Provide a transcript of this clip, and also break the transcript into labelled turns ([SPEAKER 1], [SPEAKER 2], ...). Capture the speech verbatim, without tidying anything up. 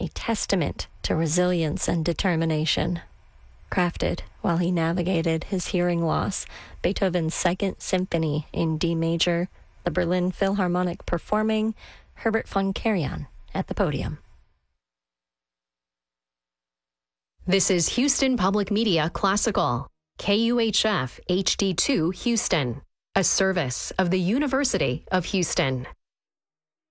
[SPEAKER 1] a testament to resilience and determination. Crafted while he navigated his hearing loss, Beethoven's Second Symphony in D major, the Berlin Philharmonic performing, Herbert von Karajan at the podium.
[SPEAKER 2] This is Houston Public Media Classical, K U H F H D two Houston, a service of the University of Houston.